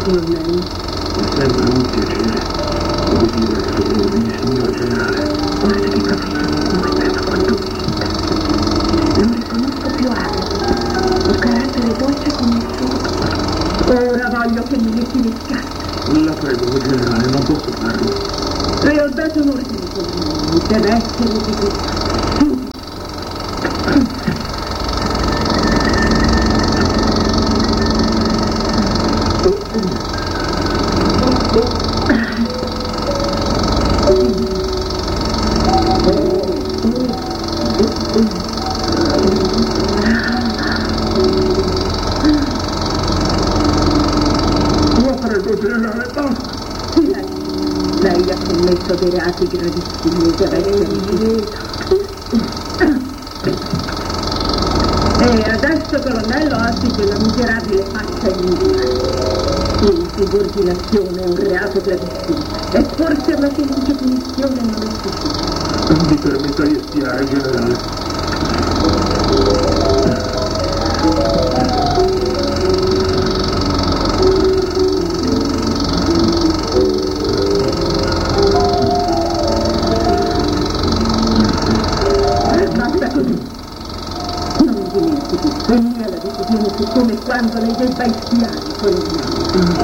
colonnello. È sempre un piacere. Devo dire che il signor generale. Ora che professore come stato quanto vinta. Non riconosco più altro. Un carattere dolce come il suo. Ora voglio che mi metti le scarpe. La prego, generale, non posso farlo. Le ho dato un ordine, colonnello. Deve essere eseguito. Lei ha commesso dei reati gravissimi e deve essere punito. E adesso, colonnello, oggi quella miserabile faccia in mia. L'insubordinazione è un reato gravissimo e forse una semplice punizione non è sufficiente. Mi permetta di espiare, generale. È mia la decisione su come e quando lei debba espiare, colonnello.